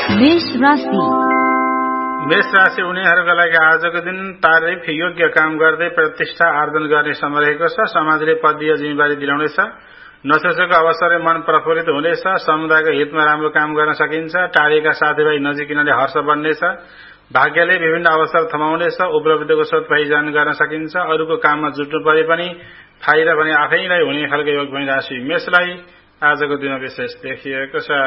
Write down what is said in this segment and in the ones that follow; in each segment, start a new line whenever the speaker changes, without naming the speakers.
मेष राशि
उनीहरूका लागि आजको दिन तारिफ योग्य काम गर्दै प्रतिष्ठा आर्जन गर्ने समय रहेको छ। समाजले पदीय जिम्मेवारी दिलाउनेछ। नसोचेको अवसरले मन प्रफुल्लित हुनेछ। समुदायको हितमा राम्रो काम गर्न सकिन्छ। टाढेका साथीभाइ नजिकिनाले हर्ष बन्नेछ। भाग्यले विभिन्न अवसर थमाउनेछ। उपलब्धिको स्रोत पहिचान गर्न सकिन्छ। अरूको काममा जुट्नु परे पनि फाइदा भने आफैलाई हुने खालको योग भनी राशि मेषलाई आजको दिन विशेष देखिएको छ।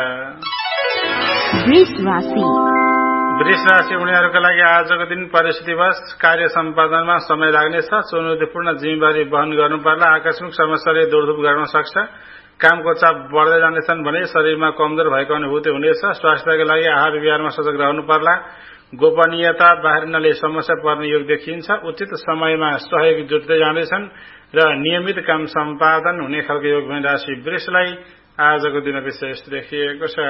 वृष राशि उनीहरूका लागि आजको दिन परिस्थितिवश कार्य सम्पादनमा समय लाग्नेछ। चुनौतीपूर्ण जिम्मेवारी वहन गर्नु पर्ला। आकस्मिक समस्याले दौडधुप गर्न सक्छ। कामको चाप बढ्दै जानेछन् भने शरीरमा कमजोर भएको अनुभूति हुनेछ। स्वास्थ्यका लागि आहार विहारमा सजग रहनु पर्ला। गोपनीयता बाहिरिनले समस्या पर्ने योग देखिन्छ। उचित समयमा सहयोग जुट्दै जानेछन् र नियमित काम सम्पादन हुने खालको योग भनी राशि वृषलाई आजको दिन विशेष देखिएको छ।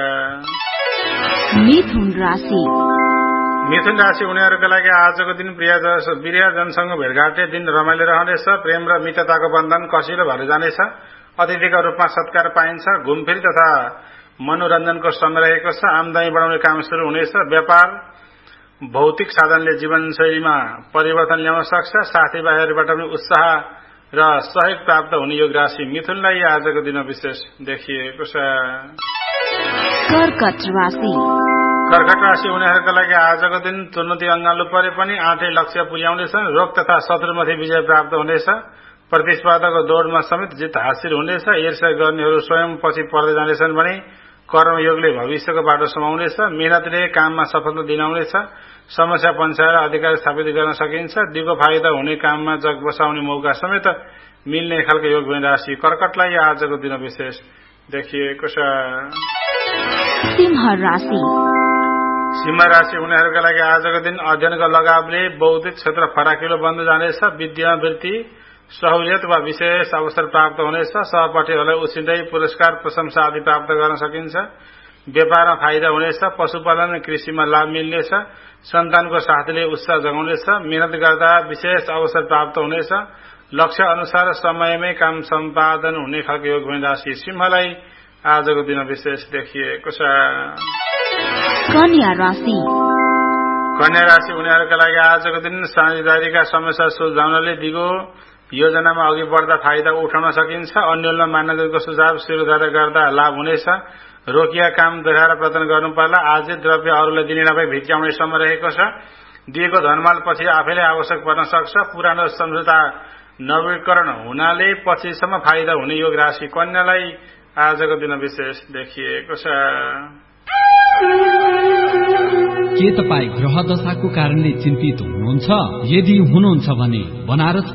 मिथुन राशि उनीहरूका लागि आजको दिन प्रियजनसँग भेटघाटले दिन रमाइलो रहनेछ। प्रेम र मित्रताको बन्धन कसिलो भएर जानेछ। अतिथिका रूपमा सत्कार पाइन्छ। घुमफिर तथा मनोरञ्जनको समय रहेको छ। आमदानी बढाउने काम सुरु हुनेछ। व्यापार भौतिक साधनले जीवनशैलीमा परिवर्तन ल्याउन सक्छ। साथीभाइहरूबाट पनि उत्साह र सहयोग प्राप्त हुने योग राशि मिथुनलाई आजको दिन विशेष देखिएको छ। कर्कट राशि उनीहरूका लागि आजको दिन चुनौती अँगाल्नु परे पनि आँटे लक्ष्य पुर्याउनेछन्। रोग तथा शत्रुमाथि विजय प्राप्त हुनेछ। प्रतिस्पर्धाको दौडमा समेत जित हासिल हुनेछ। ईर्ष्या गर्नेहरू स्वयं पछि पर्दै जानेछन् भने कर्मयोगले भविष्यको बाटो समाउनेछ। मेहनतले काममा सफलता दिलाउनेछ। समस्या पन्छाएर अधिकार स्थापित गर्न सकिन्छ। दिगो फाइदा हुने काममा जग बसाउने मौका समेत मिल्ने खालको योग भनी राशि कर्कटलाई आजको दिन विशेष देखिएको छ। सिंह राशि उनीहरूका लागि आजको दिन अध्ययनको लगावले बौद्धिक क्षेत्र फराकिलो बन्दै जानेछ। विद्यामा वृत्ति सहुलियत वा विशेष अवसर प्राप्त हुनेछ। सहपाठीहरूलाई उछिन्दै पुरस्कार प्रशंसा आदि प्राप्त गर्न सकिन्छ। व्यापारमा फाइदा हुनेछ। पशुपालन र कृषिमा लाभ मिल्नेछ। सन्तानको साथीले उत्साह जगाउनेछ। मेहनत गर्दा विशेष अवसर प्राप्त हुनेछ। लक्ष्य अनुसार समयमै काम सम्पादन हुने खालको योग भनी राशि सिंहलाई आजको दिन विशेष देखिएको छ। कन्या राशि उनीहरूका लागि आजको दिन साझेदारीका समस्या सुल्झाउनले दिगो योजनामा अघि बढ्दा फाइदा उठाउन सकिन्छ। अन्यलमा मान्यताको सुझाव स्वीकार गर्दा लाभ हुनेछ। रोकिया काम दोहोऱ्याएर प्रदान गर्नु पर्ला। आर्जित द्रव्य अरूलाई दिने नभई भित्याउने समय रहेको छ। दिएको धनमाल पछि आफैलाई आवश्यक पर्न सक्छ। पुरानो सम्झौता नवीकरण हुनाले पछिसम्म फाइदा हुने योग राशि कन्यालाई आजको दिन विशेष देखिएको छ।
के तपाईँ ग्रह दशाको कारणले चिन्तित हुनुहुन्छ? यदि हुनुहुन्छ भने बनारस